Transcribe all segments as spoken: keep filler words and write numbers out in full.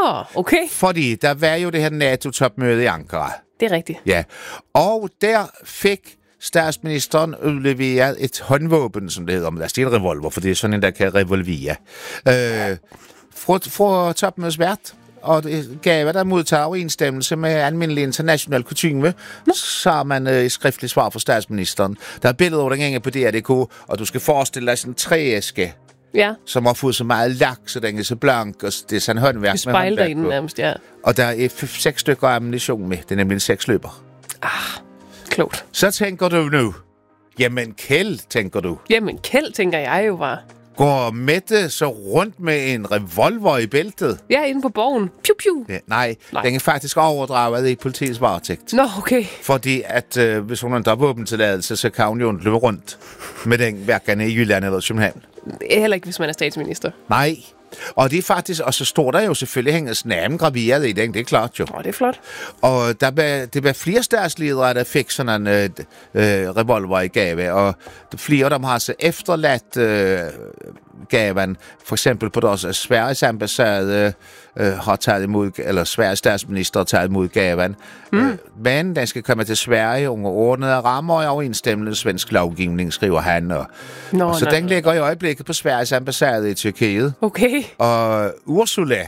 Nå, okay. Fordi der var jo det her NATO-topmøde i Ankara. Det er rigtigt. Ja, og der fik statsministeren udleveret et håndvåben, som det hedder, men der er en revolver, for det er sådan en, der kan revolvere. Øh, fra, fra topmødesvært, og det gav der modtager overensstemmelse med almindelig international kutyme, så har man øh, et skriftligt svar fra statsministeren. Der er billeder over den gænge på D R punktum D K, og du skal forestille dig sådan en trææske, ja. Som har fået så meget lak, så den er så blank, og det er sådan håndværk med håndværk. Du spejler i den nærmest, ja. Og der er f- seks stykker ammunition med. Det er nemlig en seks løber. Ah, klogt. Så tænker du nu, jamen Kjeld, tænker du. Jamen Kjeld, tænker jeg jo bare. Går Mette så rundt med en revolver i bæltet? Ja, inde på borgen. Piu, piu. Ja, nej, nej, den er faktisk overdraget i politiets varetægt. Nå, okay. Fordi at øh, hvis hun har en våbentilladelse, så kan hun jo løbe rundt med den hverken i Jylland eller København. Heller ikke, hvis man er statsminister. Nej. Og det er faktisk, og så står der jo selvfølgelig hendes navn graveret i den, det er klart jo. Åh, det er flot. Og der var, det var flere statsledere, der fik sådan en øh, øh, revolver i gave, og flere af dem har så efterladt øh, gaven, for eksempel på deres Sveriges ambassade øh, har taget imod, eller Sveriges statsminister har taget imod gaven. Mm. Øh, men den skal komme til Sverige under ordnede rammer og overensstemmende svensk lovgivning, skriver han. Og, Nå, og så nå, den nå. ligger i øjeblikket på Sveriges ambassade i Tyrkiet. Okay. Og Ursula,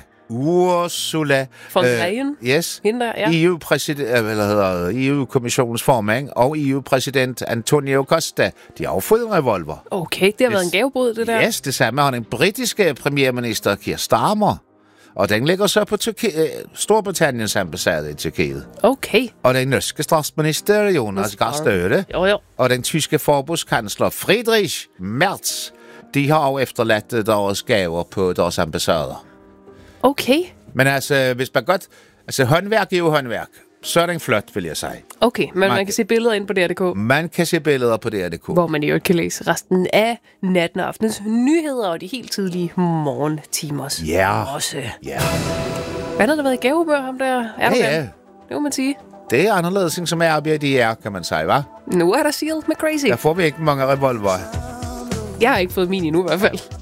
Ursula von der Leyen, øh, yes, hende der, ja. E U-præsident, eller hedder E U-kommissionens formand og E U-præsident Antonio Costa, de har jo fået en revolver. Okay, det har været en gavebod, det der. Yes, det samme har den britiske premierminister Keir Starmer. Og den ligger så på Tyrki- øh, Storbritanniens ambassade i Tyrkiet. Okay. Og den norske statsminister Jonas Gahr Støre. Jo, jo. Og den tyske forbundskansler Friedrich Merz. De har jo efterladt deres gaver på deres ambassader. Okay. Men altså, hvis man godt... Altså, håndværk er jo håndværk. Så er den flot, vil jeg sige. Okay, men man, man kan se billeder ind på D R punktum D K. Man kan se billeder på D R punktum D K. Hvor man jo kan læse resten af natten og aftenens nyheder og de helt tidlige morgentimers. Ja. Yeah. Også. Ja. Yeah. Hvad har der været i gavebør, ham der? Er Ja, ja. Det må man sige. Det er anderledes, end som er B D R, kan man sige, hva'? Nu er der sealed med crazy. Der får vi ikke mange revolver. Jeg har ikke fået min endnu i hvert fald.